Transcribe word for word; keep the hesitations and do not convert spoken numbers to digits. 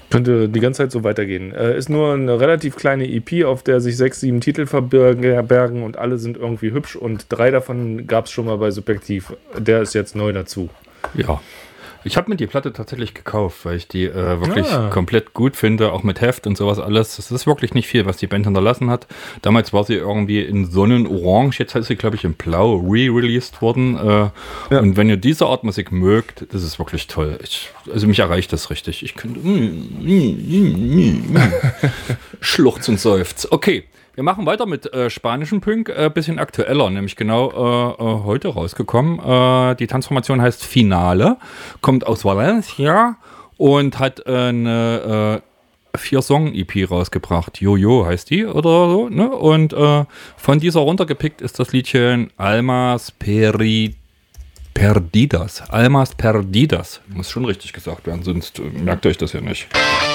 Könnte die ganze Zeit so weitergehen. Äh, ist nur eine relativ kleine E P, auf der sich sechs, sieben Titel verbergen und alle sind irgendwie hübsch und drei davon gab es schon mal bei Subjektiv. Der ist jetzt neu dazu. Ja. Ich habe mir die Platte tatsächlich gekauft, weil ich die äh, wirklich Ah. komplett gut finde, auch mit Heft und sowas alles. Es ist wirklich nicht viel, was die Band hinterlassen hat. Damals war sie irgendwie in Sonnenorange, jetzt ist sie, glaube ich, in Blau re-released worden. Äh, ja. Und wenn ihr diese Art Musik mögt, das ist wirklich toll. Ich, also mich erreicht das richtig. Ich könnte schluchz und seufz. Okay. Wir machen weiter mit äh, spanischem Punk, äh, bisschen aktueller, nämlich genau äh, äh, heute rausgekommen. Äh, die Transformation heißt Finale, kommt aus Valencia und hat äh, eine äh, vier-Song-E P rausgebracht. Jojo heißt die oder so. Ne? Und äh, von dieser runtergepickt ist das Liedchen Almas Peri Perdidas. Almas Perdidas. Muss schon richtig gesagt werden, sonst äh, merkt euch das ja nicht.